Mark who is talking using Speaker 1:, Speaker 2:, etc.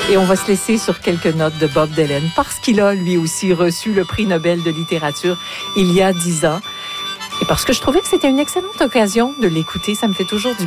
Speaker 1: Et on va se laisser sur quelques notes de Bob Dylan parce qu'il a lui aussi reçu le prix Nobel de littérature il y a 10 ans. Et parce que je trouvais que c'était une excellente occasion de l'écouter. Ça me fait toujours du